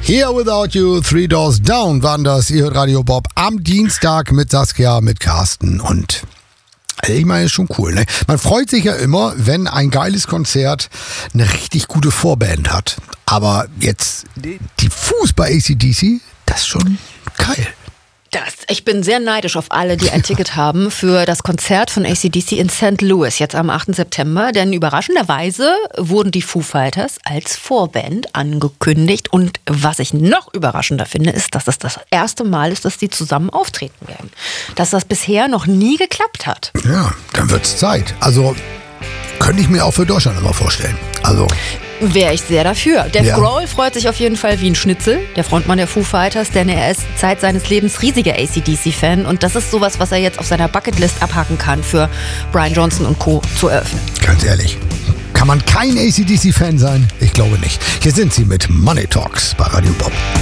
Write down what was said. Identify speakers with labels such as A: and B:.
A: Here Without You, Three Doors Down waren das. Ihr hört Radio Bob am Dienstag mit Saskia, mit Carsten und ich meine, ist schon cool, ne? Man freut sich ja immer, wenn ein geiles Konzert eine richtig gute Vorband hat. Aber jetzt diffus bei AC/DC, das ist schon geil.
B: Ich bin sehr neidisch auf alle, die ein Ticket haben für das Konzert von AC/DC in St. Louis, jetzt am 8. September. Denn überraschenderweise wurden die Foo Fighters als Vorband angekündigt. Und was ich noch überraschender finde, ist, dass es das erste Mal ist, dass die zusammen auftreten werden. Dass das bisher noch nie geklappt hat.
A: Ja, dann wird's Zeit. Also könnte ich mir auch für Deutschland immer vorstellen. Also
B: wäre ich sehr dafür. Dave Grohl freut sich auf jeden Fall wie ein Schnitzel, der Frontmann der Foo Fighters, denn er ist Zeit seines Lebens riesiger AC/DC-Fan und das ist sowas, was er jetzt auf seiner Bucketlist abhaken kann, für Brian Johnson und Co. zu eröffnen.
A: Ganz ehrlich, kann man kein AC/DC-Fan sein? Ich glaube nicht. Hier sind sie mit Money Talks bei Radio Bob.